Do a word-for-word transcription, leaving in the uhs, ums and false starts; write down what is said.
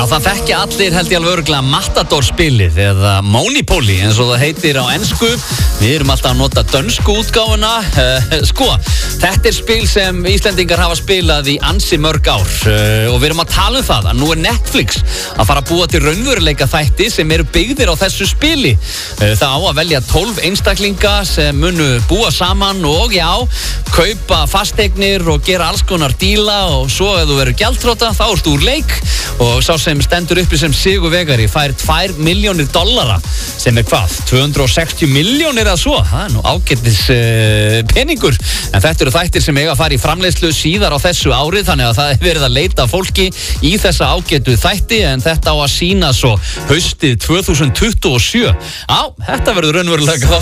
það þekki allir held ég alveg örugglega Matador spilið eða Monopoly eins og það heitir á ensku. Við erum alltaf að nota dönsku útgáfuna. Uh, sko, þetta er spil sem Íslendingar hafa spilað í ansi mörg ár uh, og við erum að tala um það að nú er Netflix að fara að búa til raunveruleika þætti sem eru byggðir á þessu spili. Uh, það á að velja tólf einstaklinga sem munu búa saman og já, kaupa fasteignir og gera alls konar díla og svo ef þú verður gjaldþrota þá ertu úr leik og sá sem stendur uppi sem sigurvegari fær tvær milljónir dollara sem er hvað, tvö hundruð og sextíu milljónir eða svo, það er nú ágætis uh, peningur, en þetta eru þættir sem eiga að fara í framleiðslu síðar á þessu árið þannig að það er verið að leita fólki í þessa ágætu þætti en þetta á að sína svo haustið tvö þúsund tuttugu og sjö. Á, þetta verður raunverulega